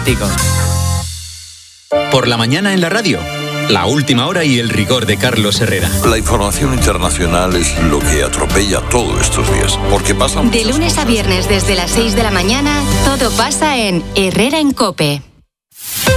contigo. Por la mañana en la radio, la última hora y el rigor de Carlos Herrera. La información internacional es lo que atropella todo estos días, porque pasan de lunes a viernes desde las 6 de la mañana, todo pasa en Herrera en COPE.